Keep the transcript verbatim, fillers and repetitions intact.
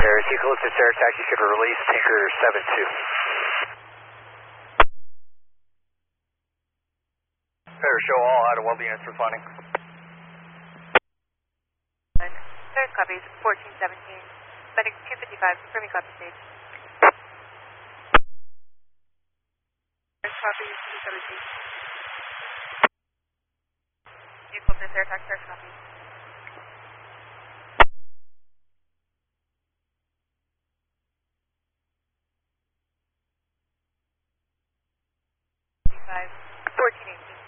Paris, Eucalyptus Air Taxi should release Tinker seven two. Paris, show all out of well units responding. Paris copies, fourteen seventeen. Medic two fifty-five, confirming copy stage. Paris copies, two seventeen. Eucalyptus Air Taxi, Paris copies. fourteen eighteen.